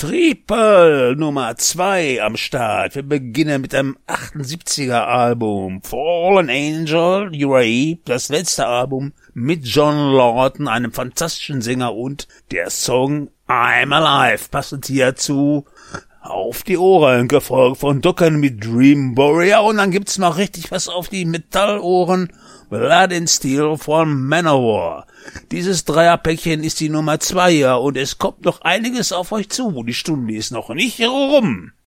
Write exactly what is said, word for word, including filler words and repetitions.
Triple Nummer zwei am Start. Wir beginnen mit einem achtundsiebziger Album. Fallen Angel, U A E, das letzte Album mit John Lawton, einem fantastischen Sänger, und der Song I'm Alive, passend hierzu Auf die Ohren, gefolgt von Dokken mit Dream Warrior, und dann gibt's noch richtig was auf die Metallohren. Blood and Steel von Manowar. Dieses Dreierpäckchen ist die Nummer zwei, ja, und es kommt noch einiges auf euch zu. Die Stunde ist noch nicht rum.